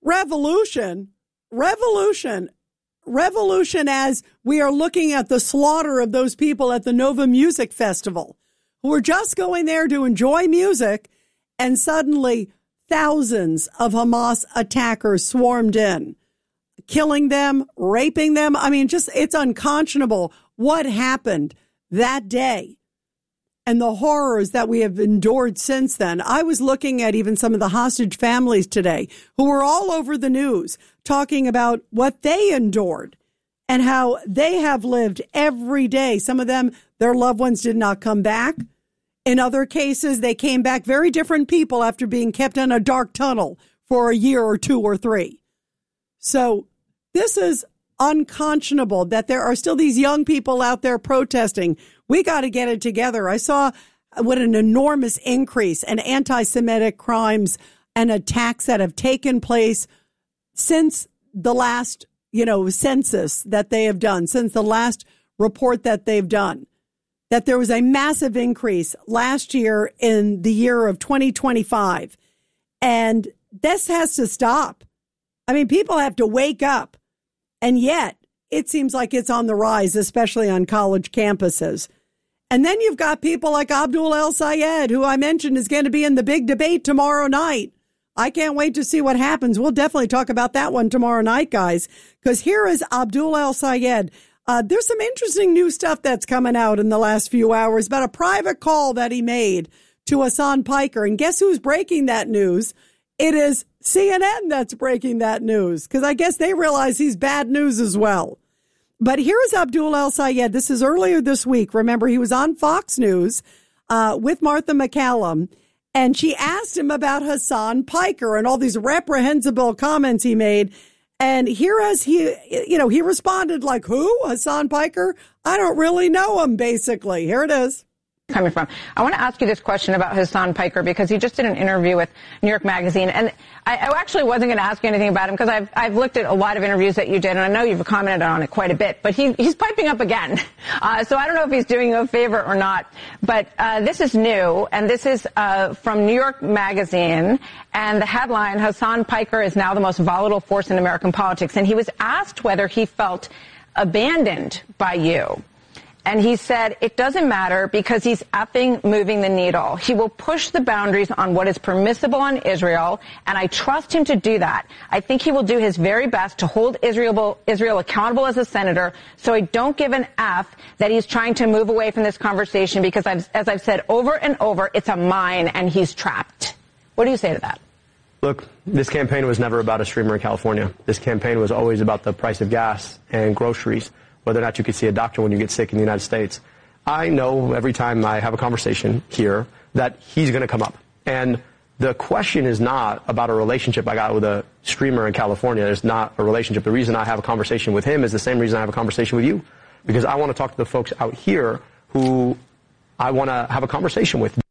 revolution as we are looking at the slaughter of those people at the Nova Music Festival who were just going there to enjoy music, and suddenly thousands of Hamas attackers swarmed in, killing them, raping them. I mean, it's unconscionable what happened that day and the horrors that we have endured since then. I was looking at even some of the hostage families today who were all over the news talking about what they endured and how they have lived every day. Some of them, their loved ones did not come back. In other cases, they came back very different people after being kept in a dark tunnel for a year or two or three. So this is unconscionable that there are still these young people out there protesting. We got to get it together. I saw what an enormous increase in anti-Semitic crimes and attacks that have taken place since the last, census that they have done, since the last report that they've done, that there was a massive increase last year in the year of 2025. And this has to stop. I mean, people have to wake up. And yet it seems like it's on the rise, especially on college campuses. And then you've got people like Abdul El-Sayed, who I mentioned is going to be in the big debate tomorrow night. I can't wait to see what happens. We'll definitely talk about that one tomorrow night, guys, because here is Abdul El-Sayed. There's some interesting new stuff that's coming out in the last few hours about a private call that he made to Hassan Piker. And guess who's breaking that news? It is CNN that's breaking that news, because I guess they realize he's bad news as well. But here is Abdul El-Sayed. This is earlier this week. Remember, he was on Fox News with Martha McCallum, and she asked him about Hassan Piker and all these reprehensible comments he made. And here as he responded like, who? Hassan Piker? I don't really know him, basically. Here it is. Coming from. I want to ask you this question about Hassan Piker, because he just did an interview with New York Magazine, and I actually wasn't going to ask you anything about him because I've looked at a lot of interviews that you did, and I know you've commented on it quite a bit, but he's piping up again. So I don't know if he's doing you a favor or not, but this is new, and this is from New York Magazine, and the headline, Hassan Piker is now the most volatile force in American politics, and he was asked whether he felt abandoned by you. And he said, it doesn't matter because he's effing moving the needle. He will push the boundaries on what is permissible on Israel, and I trust him to do that. I think he will do his very best to hold Israel accountable as a senator, so I don't give an F that he's trying to move away from this conversation because, as I've said over and over, it's a mine and he's trapped. What do you say to that? Look, this campaign was never about a streamer in California. This campaign was always about the price of gas and groceries, whether or not you could see a doctor when you get sick in the United States. I know every time I have a conversation here that he's going to come up. And the question is not about a relationship I got with a streamer in California. There's not a relationship. The reason I have a conversation with him is the same reason I have a conversation with you, because I want to talk to the folks out here who I want to have a conversation with.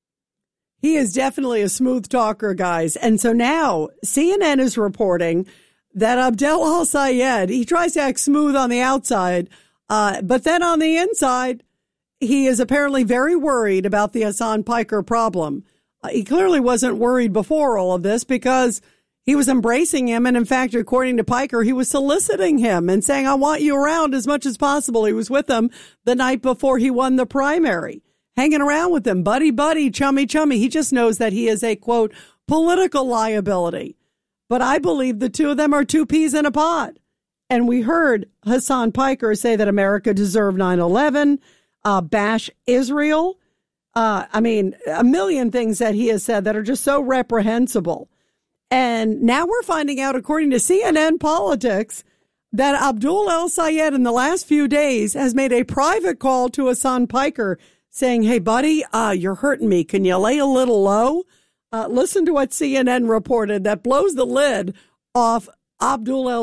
He is definitely a smooth talker, guys. And so now CNN is reporting that Abdul El-Sayed, he tries to act smooth on the outside, but then on the inside, he is apparently very worried about the Hassan Piker problem. He clearly wasn't worried before all of this because he was embracing him. And in fact, according to Piker, he was soliciting him and saying, I want you around as much as possible. He was with him the night before he won the primary, hanging around with him, buddy, buddy, chummy, chummy. He just knows that he is a, quote, political liability. But I believe the two of them are two peas in a pod. And we heard Hassan Piker say that America deserved 9/11, bash Israel. A million things that he has said that are just so reprehensible. And now we're finding out, according to CNN Politics, that Abdul El-Sayed in the last few days has made a private call to Hassan Piker saying, hey, buddy, you're hurting me. Can you lay a little low? Listen to what CNN reported that blows the lid off Abdul El